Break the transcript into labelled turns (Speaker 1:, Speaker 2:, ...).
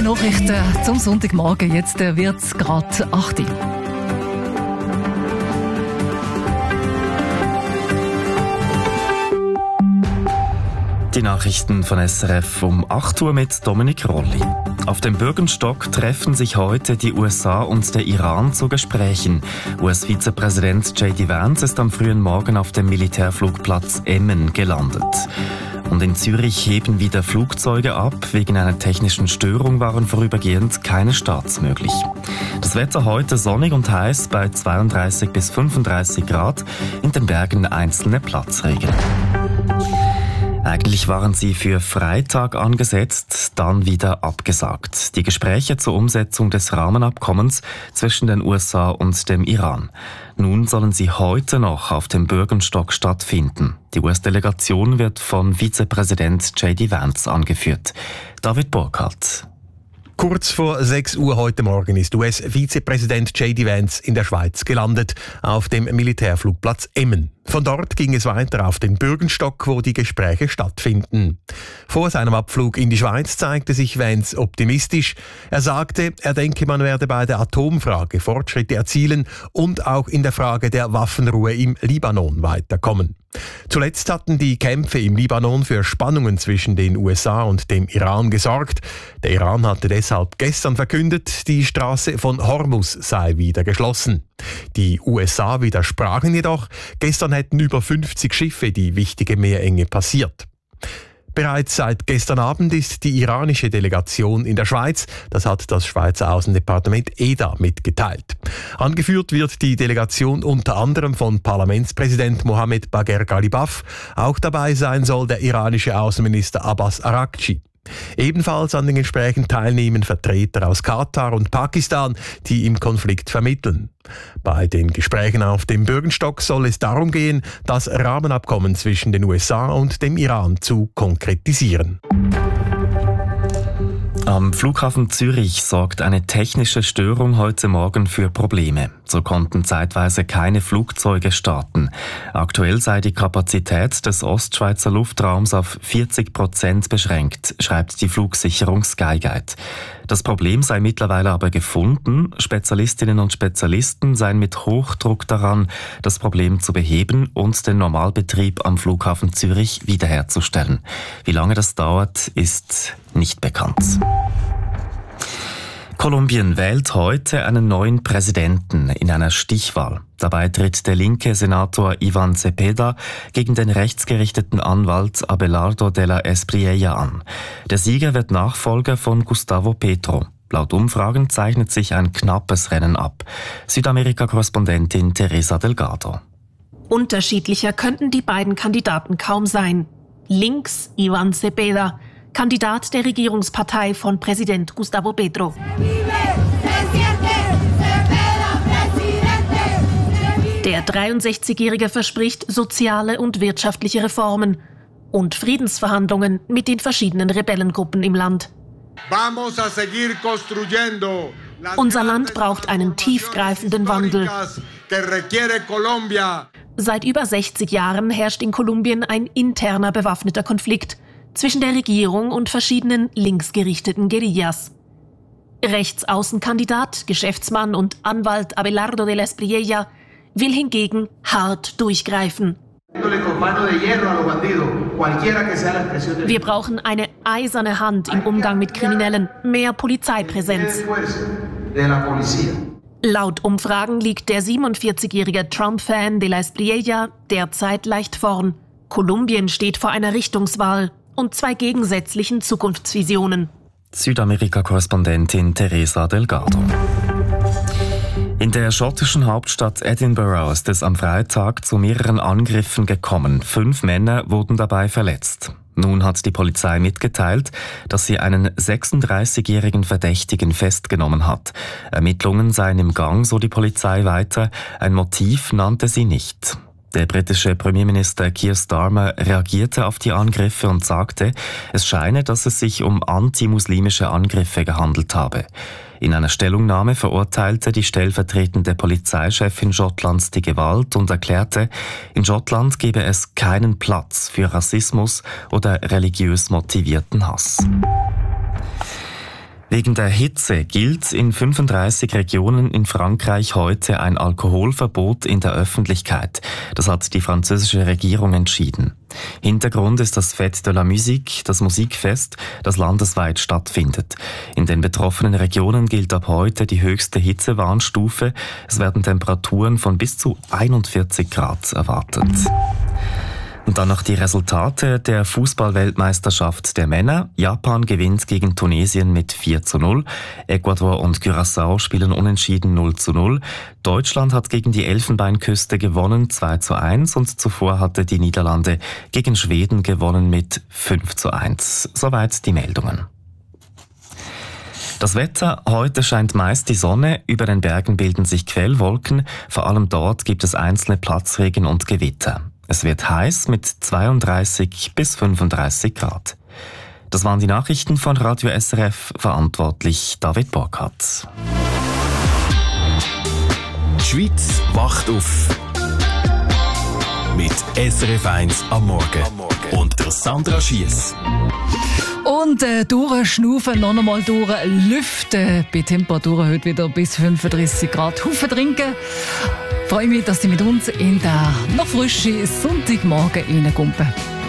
Speaker 1: Die Nachrichten zum Sonntagmorgen. Jetzt wird es gerade 8 Uhr.
Speaker 2: Die Nachrichten von SRF um 8 Uhr mit Dominik Rolli. Auf dem Bürgenstock treffen sich heute die USA und der Iran zu Gesprächen. US-Vizepräsident J.D. Vance ist am frühen Morgen auf dem Militärflugplatz Emmen gelandet. Und in Zürich heben wieder Flugzeuge ab. Wegen einer technischen Störung waren vorübergehend keine Starts möglich. Das Wetter heute sonnig und heiß bei 32 bis 35 Grad. In den Bergen einzelne Platzregen. Eigentlich waren sie für Freitag angesetzt, dann wieder abgesagt. Die Gespräche zur Umsetzung des Rahmenabkommens zwischen den USA und dem Iran. Nun sollen sie heute noch auf dem Bürgenstock stattfinden. Die US-Delegation wird von Vizepräsident J.D. Vance angeführt. David Burkhardt.
Speaker 3: Kurz vor 6 Uhr heute Morgen ist US-Vizepräsident J.D. Vance in der Schweiz gelandet, auf dem Militärflugplatz Emmen. Von dort ging es weiter auf den Bürgenstock, wo die Gespräche stattfinden. Vor seinem Abflug in die Schweiz zeigte sich Vance optimistisch. Er sagte, er denke, man werde bei der Atomfrage Fortschritte erzielen und auch in der Frage der Waffenruhe im Libanon weiterkommen. Zuletzt hatten die Kämpfe im Libanon für Spannungen zwischen den USA und dem Iran gesorgt. Der Iran hatte deshalb gestern verkündet, die Straße von Hormuz sei wieder geschlossen. Die USA widersprachen jedoch. Gestern hätten über 50 Schiffe die wichtige Meerenge passiert. Bereits seit gestern Abend ist die iranische Delegation in der Schweiz. Das hat das Schweizer Außendepartement EDA mitgeteilt. Angeführt wird die Delegation unter anderem von Parlamentspräsident Mohammed Bagher Ghalibaf. Auch dabei sein soll der iranische Außenminister Abbas Araghchi. Ebenfalls an den Gesprächen teilnehmen Vertreter aus Katar und Pakistan, die im Konflikt vermitteln. Bei den Gesprächen auf dem Bürgenstock soll es darum gehen, das Rahmenabkommen zwischen den USA und dem Iran zu konkretisieren.
Speaker 2: Am Flughafen Zürich sorgt eine technische Störung heute Morgen für Probleme. So konnten zeitweise keine Flugzeuge starten. Aktuell sei die Kapazität des Ostschweizer Luftraums auf 40% beschränkt, schreibt die Flugsicherung Skyguide. Das Problem sei mittlerweile aber gefunden. Spezialistinnen und Spezialisten seien mit Hochdruck daran, das Problem zu beheben und den Normalbetrieb am Flughafen Zürich wiederherzustellen. Wie lange das dauert, ist nicht bekannt. Kolumbien wählt heute einen neuen Präsidenten in einer Stichwahl. Dabei tritt der linke Senator Iván Cepeda gegen den rechtsgerichteten Anwalt Abelardo de la Espriella an. Der Sieger wird Nachfolger von Gustavo Petro. Laut Umfragen zeichnet sich ein knappes Rennen ab. Südamerika-Korrespondentin Teresa Delgado.
Speaker 4: Unterschiedlicher könnten die beiden Kandidaten kaum sein. Links Iván Cepeda, Kandidat der Regierungspartei von Präsident Gustavo Petro. Der 63-Jährige verspricht soziale und wirtschaftliche Reformen und Friedensverhandlungen mit den verschiedenen Rebellengruppen im Land. Unser Land braucht einen tiefgreifenden Wandel. Seit über 60 Jahren herrscht in Kolumbien ein interner bewaffneter Konflikt zwischen der Regierung und verschiedenen linksgerichteten Guerillas. Rechtsaußenkandidat, Geschäftsmann und Anwalt Abelardo de la Espriella will hingegen hart durchgreifen. Wir brauchen eine eiserne Hand im Umgang mit Kriminellen, mehr Polizeipräsenz. Laut Umfragen liegt der 47-jährige Trump-Fan de la Espriella derzeit leicht vorn. Kolumbien steht vor einer Richtungswahl und 2 gegensätzlichen Zukunftsvisionen.
Speaker 2: Südamerika-Korrespondentin Teresa Delgado. In der schottischen Hauptstadt Edinburgh ist es am Freitag zu mehreren Angriffen gekommen. 5 Männer wurden dabei verletzt. Nun hat die Polizei mitgeteilt, dass sie einen 36-jährigen Verdächtigen festgenommen hat. Ermittlungen seien im Gang, so die Polizei weiter. Ein Motiv nannte sie nicht. Der britische Premierminister Keir Starmer reagierte auf die Angriffe und sagte, es scheine, dass es sich um antimuslimische Angriffe gehandelt habe. In einer Stellungnahme verurteilte die stellvertretende Polizeichefin Schottlands die Gewalt und erklärte, in Schottland gebe es keinen Platz für Rassismus oder religiös motivierten Hass. Wegen der Hitze gilt in 35 Regionen in Frankreich heute ein Alkoholverbot in der Öffentlichkeit. Das hat die französische Regierung entschieden. Hintergrund ist das Fête de la Musique, das Musikfest, das landesweit stattfindet. In den betroffenen Regionen gilt ab heute die höchste Hitzewarnstufe. Es werden Temperaturen von bis zu 41 Grad erwartet. Und dann noch die Resultate der Fußball-Weltmeisterschaft der Männer. Japan gewinnt gegen Tunesien mit 4:0. Ecuador und Curaçao spielen unentschieden 0:0. Deutschland hat gegen die Elfenbeinküste gewonnen 2:1 und zuvor hatte die Niederlande gegen Schweden gewonnen mit 5:1. Soweit die Meldungen. Das Wetter: Heute scheint meist die Sonne, über den Bergen bilden sich Quellwolken, vor allem dort gibt es einzelne Platzregen und Gewitter. Es wird heiß mit 32 bis 35 Grad. Das waren die Nachrichten von Radio SRF, verantwortlich David Burkhardt.
Speaker 5: Die Schweiz wacht auf. Mit SRF 1 am Morgen. Und der Sandra Schiess.
Speaker 1: Und durchschnaufen, noch einmal durchlüften. Bei Temperaturen heute wieder bis 35 Grad. Haufen trinken. Ich freue mich, dass Sie mit uns in der noch frischen Sonntagmorgen reingumpen.